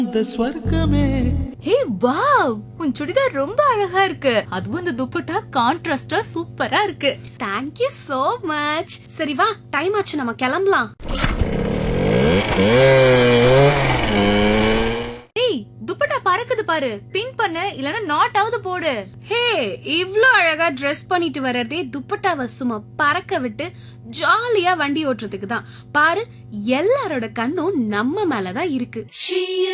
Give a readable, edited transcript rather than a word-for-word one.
இந்த ஸ்வர்க்கமே. Hey wow, உன் சுடிதார் ரொம்ப அழகா இருக்கு. அதுவும் இந்த துப்பட்டா கான்ட்ராஸ்டா சூப்பரா இருக்கு. Thank you so much. சரி வா, டைம் ஆச்சு, நம்ம கிளம்பலாம். ஏய், துப்பட்டா பறக்குது பாரு. பின் பண்ணு, இல்லனா நாட் ஆவது போடு. ஹே, இவ்ளோ அழகா ட்ரெஸ் பண்ணிட்டு வர்றதே துப்பட்டாவை சும்மா பறக்க விட்டு ஜாலியா வண்டி ஓட்டுறதுக்கு தான். பாரு, எல்லாரோட கண்ணும் நம்ம மேலதான் இருக்கு.